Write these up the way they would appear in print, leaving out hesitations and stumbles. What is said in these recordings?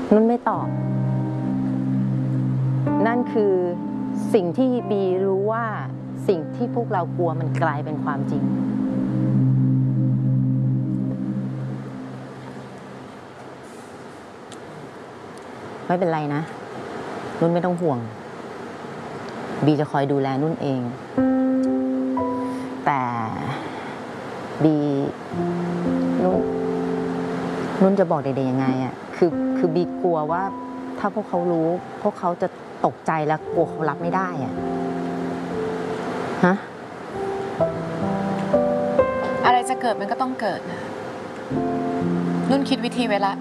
นุ่นไม่ตอบ นั่นคือสิ่งที่บีรู้ว่าสิ่งที่พวกเรากลัวมันกลายเป็นความจริงไม่เป็นไรนะนุ่นไม่ต้องห่วงบีจะคอยดูแลนุ่นเองแต่บีนุ่นจะบอกเด็กๆยังไงอ่ะคือบีกลัวว่าถ้าพวกเขารู้พวกเขาจะตกใจและกลัวเขารับไม่ได้อ่ะฮะอะไรจะเกิดมันก็ต้องเกิดนะนุ่นคิดวิธีไว้ละ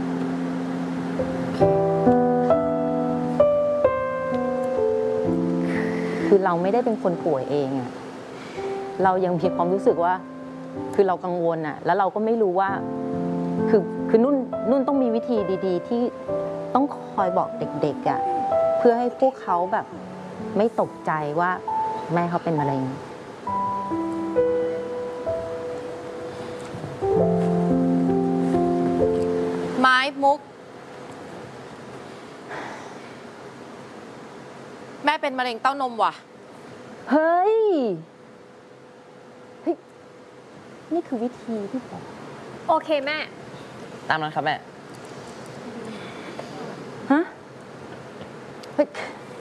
คือเราไม่ได้เป็นคนป่วยเองอะเรายังมีความรู้สึกว่าคือเรากังวลอะแล้วเราก็ไม่รู้ว่าคือนุ่นต้องมีวิธีดีๆที่ต้องคอยบอกเด็กๆอะเพื่อให้พวกเขาแบบไม่ตกใจว่าแม่เขาเป็นมะเร็งไม้มุกแม่เป็นมะเร็งเต้านมว่ะเฮ้ยนี่คือวิธีที่บอกโอเคแม่ตามนั้นครับแม่ฮะเฮ้ย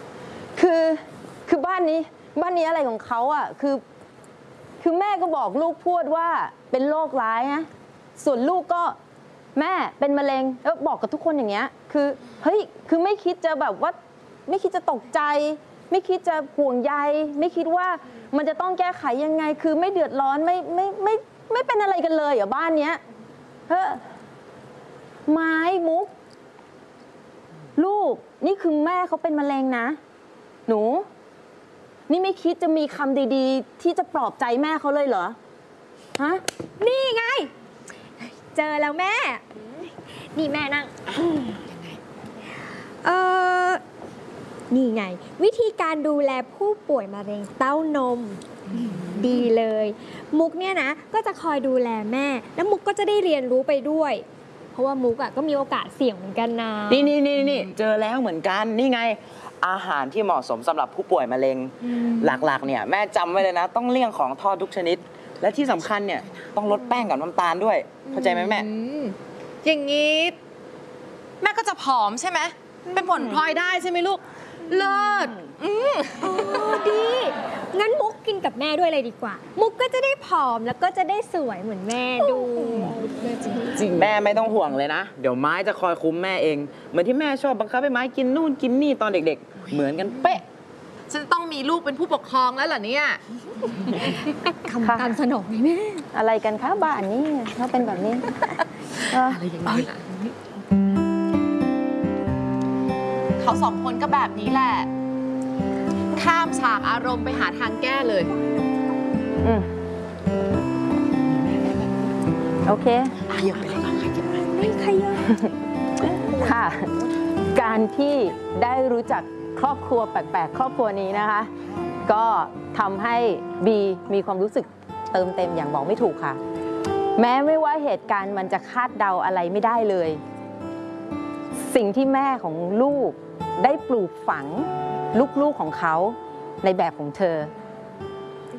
คือบ้านนี้อะไรของเขาอ่ะคือแม่ก็บอกลูกพูดว่าเป็นโรคร้ายนะส่วนลูกก็แม่เป็นมะเร็งแล้วบอกกับทุกคนอย่างเงี้ยคือเฮ้ยคือไม่คิดจะแบบว่าไม่คิดจะตกใจไม่คิดจะห่วงใยไม่คิดว่ามันจะต้องแก้ไขยังไงคือไม่เดือดร้อนไม่เป็นอะไรกันเลยเหรอบ้านเนี้ยเฮ้อไม้มุกลูกนี่คือแม่เขาเป็นมะเร็งนะหนูนี่ไม่คิดจะมีคำดีๆที่จะปลอบใจแม่เขาเลยเหรอฮะนี่ไงเจอแล้วแม่นี่แม่นั่งนี่ไงวิธีการดูแลผู้ป่วยมะเร็งเต้านมดีเลยมุกเนี่ยนะก็จะคอยดูแลแม่แล้วมุกก็จะได้เรียนรู้ไปด้วยเพราะว่ามุกอ่ะก็มีโอกาสเสี่ยงเหมือนกันนะนี่เจอแล้วเหมือนกันนี่ไงอาหารที่เหมาะสมสำหรับผู้ป่วยมะเร็งหลักๆเนี่ยแม่จำไว้เลยนะต้องเลี่ยงของทอดทุกชนิดและที่สำคัญเนี่ยต้องลดแป้งกับน้ำตาลด้วยเข้าใจไหมแม่อย่างนี้แม่ก็จะผอมใช่ไหมเป็นผลพลอยได้ใช่ไหมลูกเลิศดีงั้นมุกกินกับแม่ด้วยเลยดีกว่ามุกก็จะได้ผอมแล้วก็จะได้สวยเหมือนแม่ดูจริงแม่ไม่ต้องห่วงเลยนะเดี๋ยวไม้จะคอยคุ้มแม่เองเหมือนที่แม่ชอบบังคับให้ไม้กินนู่นกินนี่ตอนเด็กๆเหมือนกันเป๊ะฉันต้องมีลูกเป็นผู้ปกครองแล้วเหรอเนี่ยคำการสนองไหมแม่อะไรกันคะบ้านนี้เขาเป็นแบบนี้อะไรอย่างนี้เขาสองคนก็แบบนี้แหละข้ามฉากอารมณ์ไปหาทางแก้เลยโอเคขยับไปเลยขยับไปไม่ขยับค่ะการที่ได้รู้จักครอบครัวแปลกๆครอบครัวนี้นะคะก็ทำให้บีมีความรู้สึกเติมเต็มอย่างบอกไม่ถูกค่ะแม้ไม่ว่าเหตุการณ์มันจะคาดเดาอะไรไม่ได้เลยสิ่งที่แม่ของลูกได้ปลูกฝังลูกๆของเขาในแบบของเธอ